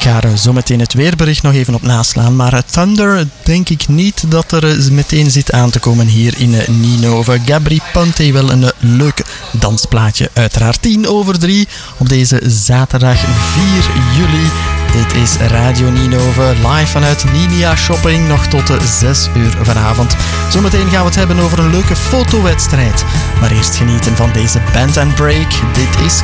ga er zo meteen het weerbericht nog even op naslaan. Maar Thunder denk ik niet dat er meteen zit aan te komen hier in Ninove. Gabry Ponte, wel een leuk dansplaatje. Uiteraard 3:10 op deze zaterdag 4 juli. Dit is Radio Ninove, live vanuit Ninia Shopping, nog tot 6 uur vanavond. Zometeen gaan we het hebben over een leuke fotowedstrijd. Maar eerst genieten van deze Band and Break. Dit is